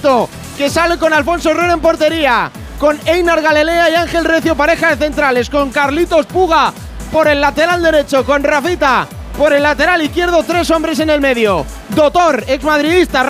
Cristo, que sale con Alfonso Herrera en portería, con Einar Galilea y Ángel Recio, pareja de centrales, con Carlitos Puga por el lateral derecho, con Rafita por el lateral izquierdo, 3 hombres en el medio. Dotor, exmadridista,